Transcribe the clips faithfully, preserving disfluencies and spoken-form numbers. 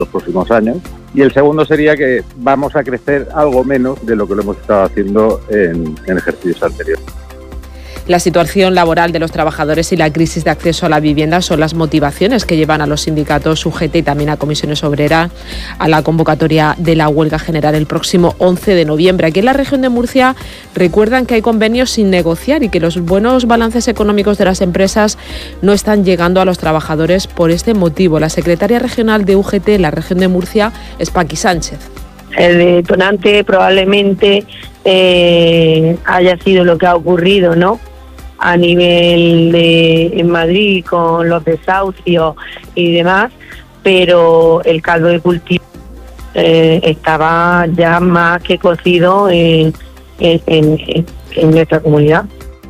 los próximos años. Y el segundo sería que vamos a crecer algo menos de lo que lo hemos estado haciendo en, en ejercicios anteriores. La situación laboral de los trabajadores y la crisis de acceso a la vivienda son las motivaciones que llevan a los sindicatos U G T y también a Comisiones Obreras a la convocatoria de la huelga general el próximo once de noviembre. Aquí en la región de Murcia recuerdan que hay convenios sin negociar y que los buenos balances económicos de las empresas no están llegando a los trabajadores por este motivo. La secretaria regional de U G T en la región de Murcia es Paqui Sánchez. El detonante probablemente eh, haya sido lo que ha ocurrido, ¿no?, a nivel de en Madrid con los desahucios y demás, pero el caldo de cultivo eh, estaba ya más que cocido en, en, en, en nuestra comunidad.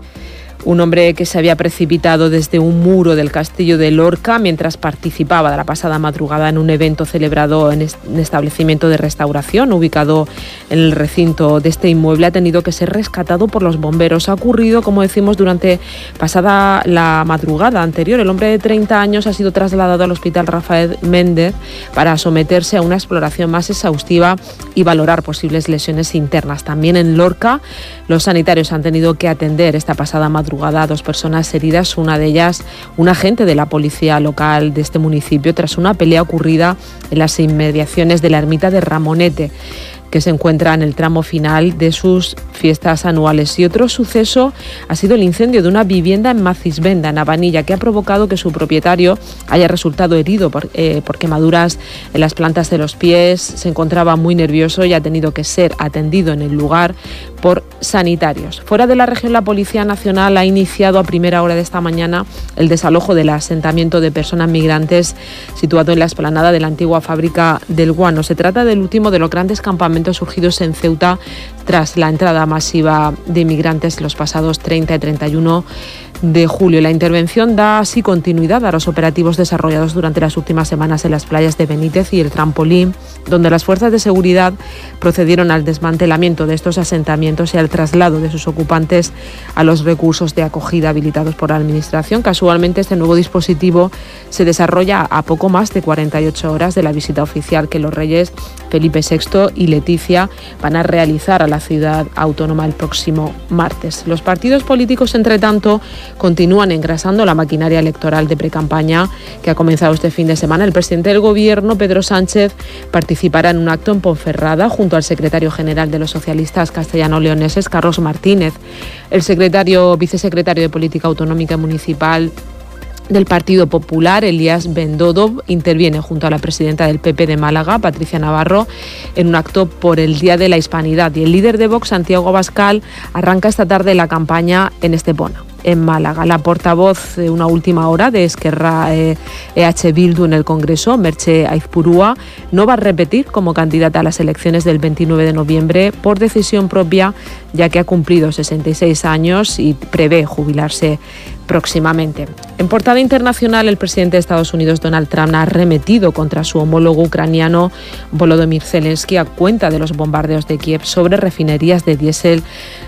Un hombre que se había precipitado desde un muro del castillo de Lorca mientras participaba de la pasada madrugada en un evento celebrado en un establecimiento de restauración ubicado en el recinto de este inmueble ha tenido que ser rescatado por los bomberos. Ha ocurrido, como decimos, durante pasada la madrugada anterior. El hombre de treinta años ha sido trasladado al Hospital Rafael Méndez para someterse a una exploración más exhaustiva y valorar posibles lesiones internas. También en Lorca, los sanitarios han tenido que atender esta pasada madrugada a dos personas heridas, una de ellas un agente de la policía local de este municipio, tras una pelea ocurrida en las inmediaciones de la ermita de Ramonete, que se encuentra en el tramo final de sus fiestas anuales. Y otro suceso ha sido el incendio de una vivienda en Macisbenda, en Habanilla, que ha provocado que su propietario haya resultado herido por, eh, por quemaduras en las plantas de los pies. Se encontraba muy nervioso y ha tenido que ser atendido en el lugar por sanitarios. Fuera de la región, la Policía Nacional ha iniciado a primera hora de esta mañana el desalojo del asentamiento de personas migrantes situado en la explanada de la antigua fábrica del guano. Se trata del último de los grandes campamentos surgidos en Ceuta tras la entrada masiva de inmigrantes los pasados treinta y treinta y uno de julio. La intervención da así continuidad a los operativos desarrollados durante las últimas semanas en las playas de Benítez y el Trampolín, donde las fuerzas de seguridad procedieron al desmantelamiento de estos asentamientos y al traslado de sus ocupantes a los recursos de acogida habilitados por la Administración. Casualmente, este nuevo dispositivo se desarrolla a poco más de cuarenta y ocho horas de la visita oficial que los reyes Felipe sexto y Leticia van a realizar a la ciudad autónoma el próximo martes. Los partidos políticos, entre tanto, continúan engrasando la maquinaria electoral de precampaña que ha comenzado este fin de semana. El presidente del Gobierno, Pedro Sánchez, participará en un acto en Ponferrada junto al secretario general de los socialistas castellano-leoneses, Carlos Martínez. El secretario, vicesecretario de Política Autonómica y Municipal del Partido Popular, Elías Bendodo, interviene junto a la presidenta del P P de Málaga, Patricia Navarro, en un acto por el Día de la Hispanidad. Y el líder de Vox, Santiago Abascal, arranca esta tarde la campaña en Estepona, en Málaga. La portavoz de una última hora de Esquerra eh, E H Bildu en el Congreso, Merche Aizpurúa, no va a repetir como candidata a las elecciones del veintinueve de noviembre por decisión propia, ya que ha cumplido sesenta y seis años y prevé jubilarse próximamente. En portada internacional, el presidente de Estados Unidos, Donald Trump, ha arremetido contra su homólogo ucraniano Volodymyr Zelensky a cuenta de los bombardeos de Kiev sobre refinerías de diésel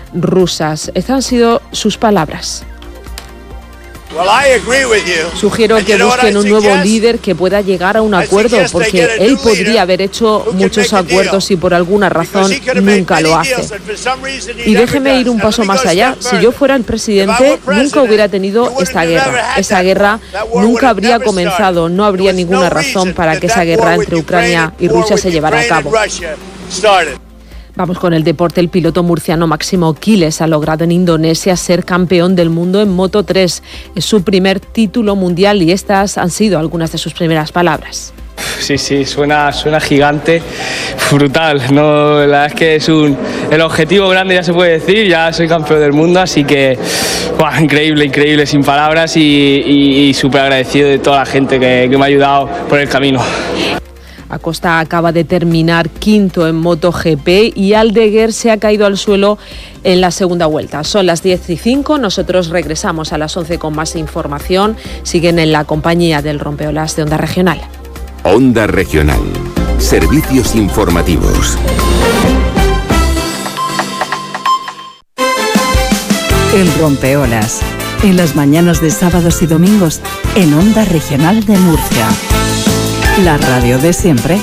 rusas. Estas han sido sus palabras. Sugiero que busquen un nuevo líder que pueda llegar a un acuerdo, porque él podría haber hecho muchos acuerdos y por alguna razón nunca lo hace. Y déjeme ir un paso más allá. Si yo fuera el presidente, nunca hubiera tenido esta guerra. Esa guerra nunca habría comenzado. No habría ninguna razón para que esa guerra entre Ucrania y Rusia se llevara a cabo. Vamos con el deporte. El piloto murciano Máximo Quiles ha logrado en Indonesia ser campeón del mundo en Moto tres. Es su primer título mundial y estas han sido algunas de sus primeras palabras. Sí, sí, suena, suena gigante, brutal, ¿no? La verdad es que es un, el objetivo grande, ya se puede decir, ya soy campeón del mundo, así que ¡buah! increíble, increíble, sin palabras y, y, y súper agradecido de toda la gente que, que me ha ayudado por el camino. Acosta acaba de terminar quinto en MotoGP y Aldeguer se ha caído al suelo en la segunda vuelta. Son las diez y cinco, nosotros regresamos a las once con más información. Siguen en la compañía del Rompeolas de Onda Regional. Onda Regional. Servicios informativos. El Rompeolas. En las mañanas de sábados y domingos en Onda Regional de Murcia. La radio de siempre